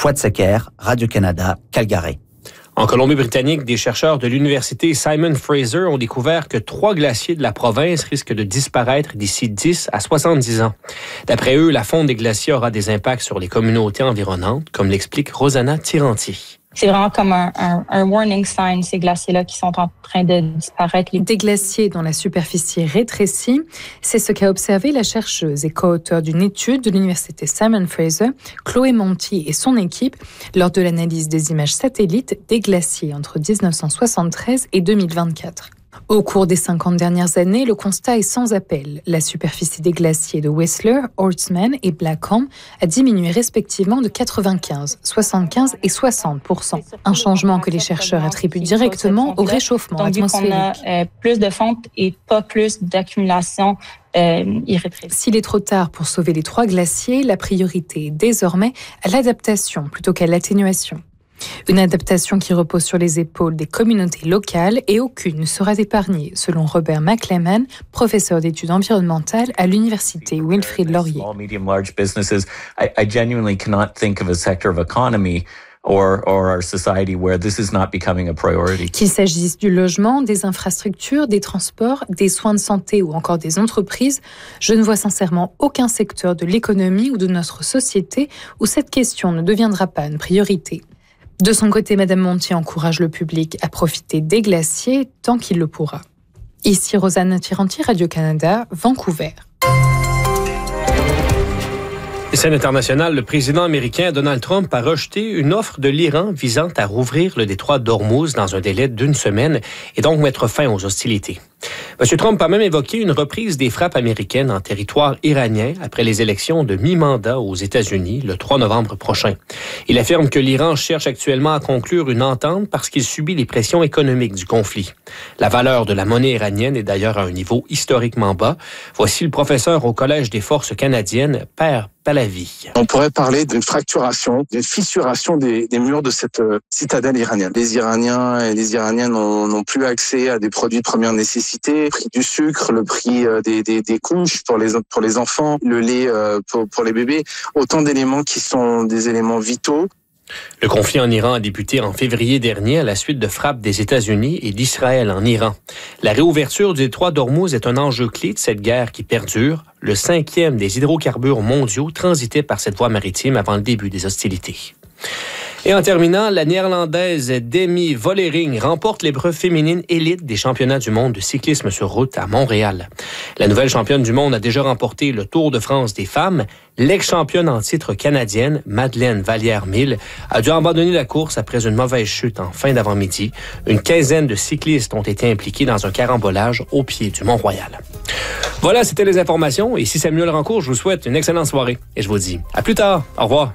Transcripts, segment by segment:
Fouad-Secker, Radio-Canada, Calgary. En Colombie-Britannique, des chercheurs de l'université Simon Fraser ont découvert que 3 glaciers de la province risquent de disparaître d'ici 10 à 70 ans. D'après eux, la fonte des glaciers aura des impacts sur les communautés environnantes, comme l'explique Rosanna Tiranti. C'est vraiment comme un warning sign, ces glaciers-là qui sont en train de disparaître. Des glaciers dont la superficie rétrécit, c'est ce qu'a observé la chercheuse et co-auteure d'une étude de l'université Simon Fraser, Chloé Monti et son équipe, lors de l'analyse des images satellites des glaciers entre 1973 et 2024. Au cours des 50 dernières années, le constat est sans appel. La superficie des glaciers de Whistler, Horstman et Blackham a diminué respectivement de 95, 75 et 60%. Un changement que les chercheurs attribuent directement au réchauffement atmosphérique. Donc, on a plus de fonte et pas plus d'accumulation irrépressible. S'il est trop tard pour sauver les 3 glaciers, la priorité est désormais à l'adaptation plutôt qu'à l'atténuation. Une adaptation qui repose sur les épaules des communautés locales et aucune ne sera épargnée, selon Robert McLeman, professeur d'études environnementales à l'université Wilfrid Laurier. Small, medium, large businesses. I genuinely cannot think of a sector of economy or our society where this is not becoming a priority. Qu'il s'agisse du logement, des infrastructures, des transports, des soins de santé ou encore des entreprises, je ne vois sincèrement aucun secteur de l'économie ou de notre société où cette question ne deviendra pas une priorité. De son côté, Mme Monti encourage le public à profiter des glaciers tant qu'il le pourra. Ici Rosanna Tiranti, Radio-Canada, Vancouver. Scène internationale, le président américain Donald Trump a rejeté une offre de l'Iran visant à rouvrir le détroit d'Ormuz dans un délai d'1 semaine et donc mettre fin aux hostilités. M. Trump a même évoqué une reprise des frappes américaines en territoire iranien après les élections de mi-mandat aux États-Unis le 3 novembre prochain. Il affirme que l'Iran cherche actuellement à conclure une entente parce qu'il subit les pressions économiques du conflit. La valeur de la monnaie iranienne est d'ailleurs à un niveau historiquement bas. Voici le professeur au Collège des forces canadiennes, Per Pahlavi. On pourrait parler d'une fracturation, d'une fissuration des murs de cette citadelle iranienne. Les Iraniens et les Iraniennes n'ont plus accès à des produits de première nécessité, le prix du sucre, le prix des couches pour les enfants, le lait pour les bébés, autant d'éléments qui sont des éléments vitaux. Le conflit en Iran a débuté en février dernier à la suite de frappes des États-Unis et d'Israël en Iran. La réouverture du détroit d'Ormuz est un enjeu clé de cette guerre qui perdure. Le 5e des hydrocarbures mondiaux transitait par cette voie maritime avant le début des hostilités. Et en terminant, la Néerlandaise Demi Vollering remporte l'épreuve féminine élite des championnats du monde de cyclisme sur route à Montréal. La nouvelle championne du monde a déjà remporté le Tour de France des femmes. L'ex-championne en titre canadienne, Madeleine Vallière-Mille, a dû abandonner la course après une mauvaise chute en fin d'avant-midi. Une quinzaine de cyclistes ont été impliqués dans un carambolage au pied du Mont-Royal. Voilà, c'était les informations. Ici Samuel Rancourt, je vous souhaite une excellente soirée et je vous dis à plus tard. Au revoir.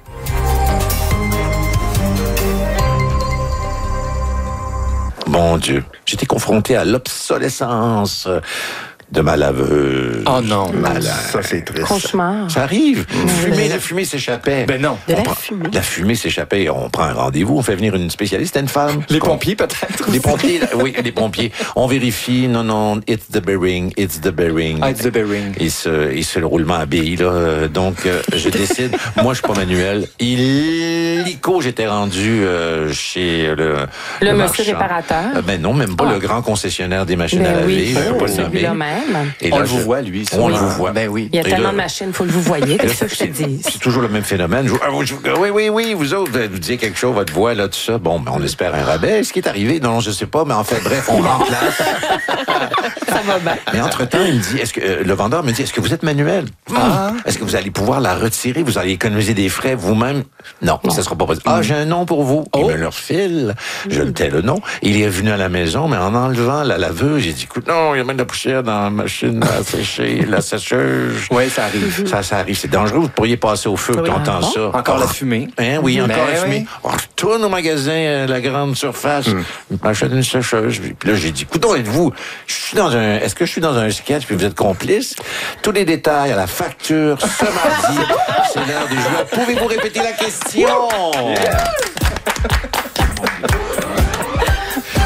Mon Dieu, j'étais confronté à l'obsolescence de ma laveuse. Oh non, malade. Ça c'est triste. Cauchemar. Ça arrive. La fumée s'échappait. Ben non. La fumée s'échappait. On prend un rendez-vous, on fait venir une spécialiste, une femme. Les pompiers peut-être. Les pompiers, oui, les pompiers. On vérifie. Non, it's the bearing. It's the bearing. Et c'est le roulement à billes, là. Donc, je décide. Moi, je suis pas manuel. Illico, j'étais rendu chez le monsieur marchand. réparateur. Ben non, même pas le grand concessionnaire des machines à laver. Je vais pas le nommer. Et On là, le vous voit, lui. On le vous voit. Ben oui. Il y a tellement de machines, il faut que vous voyez. Qu'est-ce que je te dis? C'est toujours le même phénomène. Oui, vous autres, vous disiez quelque chose, votre voix, là, tout ça. Bon, on espère un rabais. Ce qui est arrivé, non, je sais pas, mais en fait, bref, on remplace. Ça va bien. Mais entre-temps, il me dit, le vendeur me dit, est-ce que vous êtes manuel? Est-ce que vous allez pouvoir la retirer? Vous allez économiser des frais vous-même? Non, ça sera pas possible. J'ai un nom pour vous. Il me le refile. Je le tais le nom. Il est venu à la maison, mais en enlevant la laveuse, j'ai dit, écoute, non, il y a même de la poussière dans la machine à sécher, la sécheuse. Oui, ça arrive. Ça arrive. C'est dangereux. Vous pourriez passer au feu quand on entend ça. Encore la fumée. Hein, oui, encore la fumée. Oui. On retourne au magasin, la grande surface. Je m'achète une sécheuse. Puis là, j'ai dit, écoutez, êtes-vous, est-ce que je suis dans un sketch puis vous êtes complice? Tous les détails à la facture ce mardi. C'est l'heure du joueur. Pouvez-vous répéter la question? Ici, bien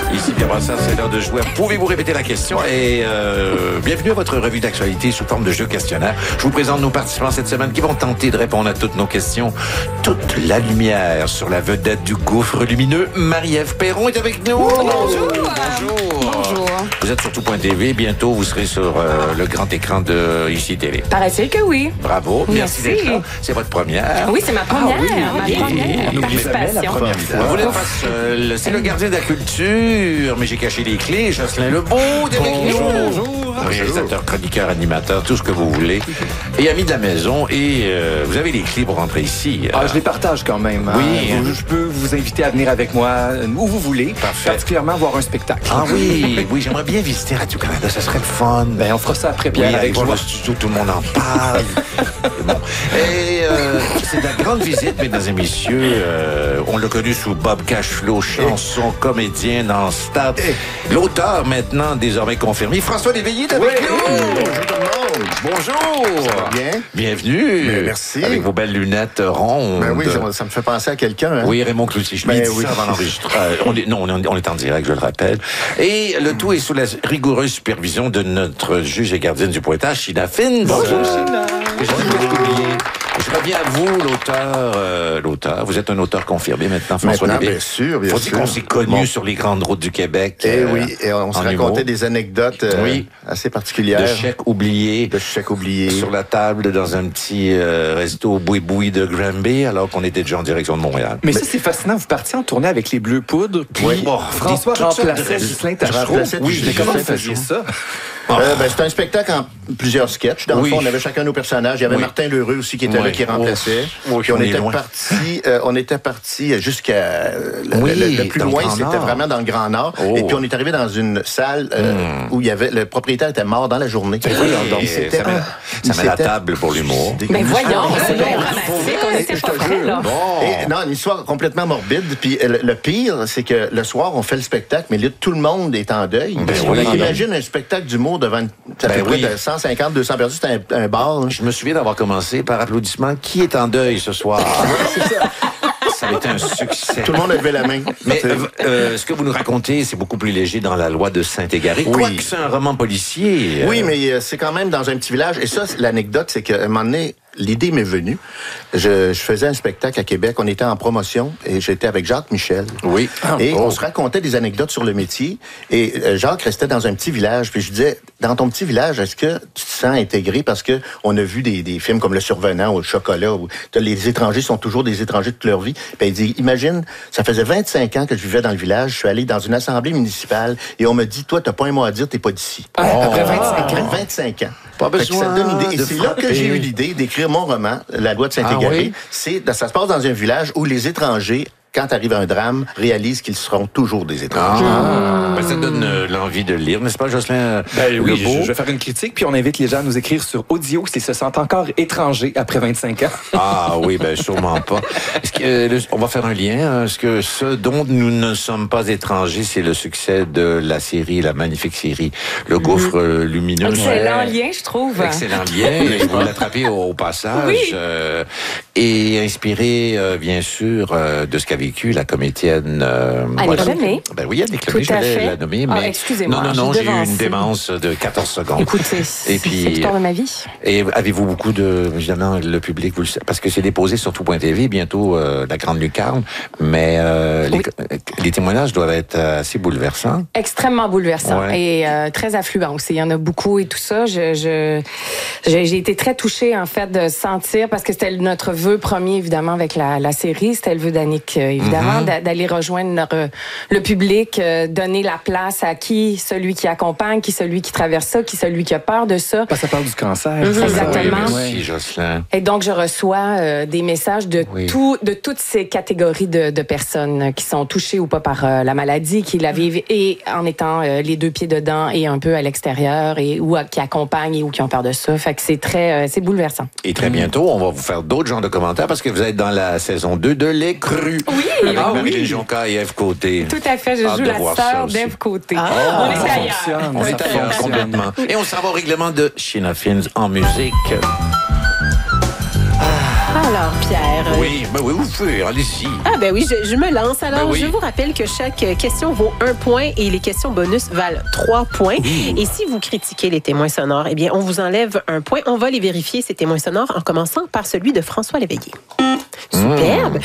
avant ça, c'est l'heure de jouer. Pouvez-vous répéter la question? Et bienvenue à votre revue d'actualité sous forme de jeu questionnaire. Je vous présente nos participants cette semaine qui vont tenter de répondre à toutes nos questions. Toute la lumière sur la vedette du gouffre lumineux, Marie-Ève Perron est avec nous. Bonjour. Bonjour. Vous êtes sur tout.tv. Bientôt, vous serez sur le grand écran de ICI TV. Paraît-il que oui. Bravo. Merci d'être là. C'est votre première. Oui, c'est ma première. Ma première participation. Vous n'êtes pas seul. C'est le gardien de la culture, mais j'ai caché les clés. Jocelyn Lebeau. Bonjour. Réalisateur, chroniqueur, animateur, tout ce que vous voulez. Et ami de la maison. Et vous avez les clés pour rentrer ici. Je les partage quand même. Oui. Je peux vous inviter à venir avec moi où vous voulez. Parfait. Particulièrement voir un spectacle. Ah oui, j'aimerais bien visiter Radio-Canada. Ça serait le fun. Ben, on fera ça après, Pierre. Oui, avec avec joie. le studio, tout le monde en parle. Bon. Et c'est la grande visite, mesdames et messieurs. On l'a connu sous Bob Cashflow, chanson, comédien dans Stade. L'auteur, maintenant, désormais confirmé, François Léveillé est avec nous. Bonjour tout le monde. Bonjour. Ça va bien? Bienvenue. Ben, merci. Avec vos belles lunettes rondes. Ben oui, ça me fait penser à quelqu'un. Hein? Oui, Raymond Cloutier. Je l'ai dit ça avant l'enregistrement. On est en direct, je le rappelle. Et le tout est sous la rigoureuse supervision de notre juge et gardienne du pointage, Sheena Finn. Bonjour, Sheena. Je reviens à vous, l'auteur. Vous êtes un auteur confirmé maintenant, François Léveillé. Bien sûr, bien Faut-il sûr. qu'on s'est connus sur les grandes routes du Québec? Et oui, et on se en racontait humour. des anecdotes assez particulières. De chèques oubliés. De chèques oubliés. Sur la table dans un petit resto boui-boui de Granby, alors qu'on était déjà en direction de Montréal. Mais ça, c'est fascinant. Vous partiez en tournée avec les Bleus Poudres, puis François remplaçait Ghislain Tachereau. Oui, mais comment vous Ghislain faisiez ça? C'était un spectacle en plusieurs sketchs. Dans le fond, on avait chacun nos personnages. Il y avait Martin Lheureux aussi qui était là, qui remplaçait. Puis on était parti jusqu'à le plus loin, c'était vraiment dans le Grand Nord. Et puis on est arrivé dans une salle où il y avait le propriétaire était mort dans la journée. Ça met la table pour l'humour. Mais voyons, c'est bien dramatique. On était pas prêts, là. Non, une histoire complètement morbide. Puis le pire, c'est que le soir, on fait le spectacle, mais là, tout le monde est en deuil. Imagine un spectacle d'humour devant à peu près de 150, 200 personnes. C'était un bar. Je me souviens d'avoir commencé par applaudissement. Qui est en deuil ce soir? C'est ça. Ça a été un succès. Tout le monde a levé la main. Mais ce que vous nous racontez, c'est beaucoup plus léger dans La Loi de Saint-Égaré. Oui. Quoique c'est un roman policier. Oui, mais c'est quand même dans un petit village. Et ça, l'anecdote, c'est qu'à un moment donné, l'idée m'est venue. Je faisais un spectacle à Québec. On était en promotion et j'étais avec Jacques Michel. Oui. Et on se racontait des anecdotes sur le métier. Et Jacques restait dans un petit village. Puis je disais, dans ton petit village, est-ce que tu te sens intégré? Parce que on a vu des films comme Le Survenant ou Le Chocolat où les étrangers sont toujours des étrangers toute leur vie. Puis il dit, imagine, ça faisait 25 ans que je vivais dans le village. Je suis allé dans une assemblée municipale et on me dit, toi, t'as pas un mot à dire, t'es pas d'ici. Après 25 ans. Après 25 ans. Pas besoin ça donne une idée. Et de c'est là que j'ai eu l'idée d'écrire mon roman, La Loi de Saint-Égaré. Ça se passe dans un village où les étrangers, quand arrive un drame, réalisent qu'ils seront toujours des étrangers. Ça donne l'envie de lire, n'est-ce pas, Jocelyn? Oui, Lebeau? je vais faire une critique, puis on invite les gens à nous écrire sur audio s'ils se sentent encore étrangers après 25 ans. Ah oui, sûrement pas. Est-ce que, on va faire un lien. Est-ce que ce dont nous ne sommes pas étrangers, c'est le succès de la série, la magnifique série, Le Gouffre lumineux? Excellent lien, je trouve. Excellent lien. Vous l'attrapez au passage. Oui. Et inspiré, bien sûr, de ce qu'a vécu la comédienne... Annick Lemay. Oui, Annick Lemay, je voulais la nommer. Mais... excusez-moi. Non, j'ai eu une démence de 14 secondes. Écoutez, c'est l'histoire de ma vie. Et avez-vous beaucoup de... Évidemment, le public, vous le savez, parce que c'est déposé sur tout.tv, bientôt la Grande Lucarne, mais les témoignages doivent être assez bouleversants. Extrêmement bouleversant et très affluent aussi. Il y en a beaucoup et tout ça. J'ai été très touchée, en fait, de sentir, parce que c'était notre vœu premier, évidemment, avec la série. C'était le vœu d'Annick, évidemment, d'aller rejoindre le public, donner la place à celui qui accompagne, celui qui traverse ça, celui qui a peur de ça. Ça parle du cancer. Exactement. Oui, merci, Jocelyn. Et donc, je reçois des messages de toutes ces catégories de personnes qui sont touchées ou pas par la maladie, qui la vivent et en étant les deux pieds dedans et un peu à l'extérieur ou qui accompagnent ou qui ont peur de ça. Fait que c'est bouleversant. Et très bientôt, on va vous faire d'autres genres de commentaires parce que vous êtes dans la saison 2 de Les Crus. Oui! Avec Marie-Lynne Jonca et Ève Côté. Tout à fait. Je joue la sœur d'Ève Côté. On est ailleurs. On est ailleurs complètement. Et on s'en va au règlement de Sheena Finn en musique. Alors, Pierre. Oui, vous pouvez, allez-y. Ah, oui, je me lance. Alors, oui. Je vous rappelle que chaque question vaut 1 point et les questions bonus valent 3 points. Et si vous critiquez les témoins sonores, eh bien, on vous enlève 1 point. On va les vérifier, ces témoins sonores, en commençant par celui de François Léveillé. Superbe.